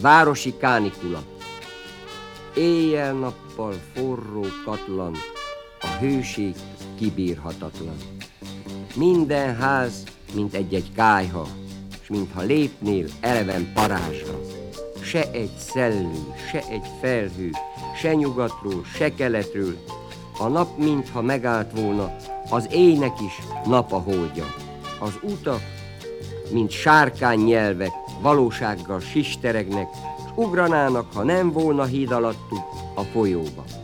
Városi kánikula. Éjjel-nappal forró, katlan, a hőség kibírhatatlan. Minden ház, mint egy-egy kályha, s mintha lépnél eleven parázsra. Se egy szellő, se egy felhő, se nyugatról, se keletről. A nap mintha megállt volna, az éjnek is nap a holdja. Az utak, mint sárkány nyelvek, valósággal sisteregnek, s ugranának, ha nem volna híd alattuk a folyóba.